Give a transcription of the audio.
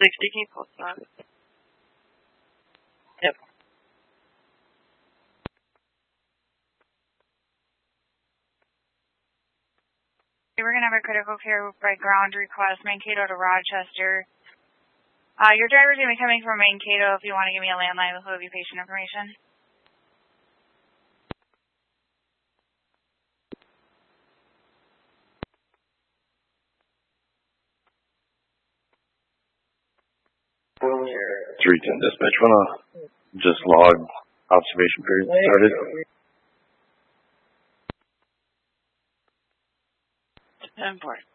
60 people. Yep. We're going to have a critical care by ground request, Mankato to Rochester. Your driver's going to be coming from Mankato. If you want to give me a landline, this will be patient information. Here, 310 dispatch. Wanna just log observation period started. 10-4.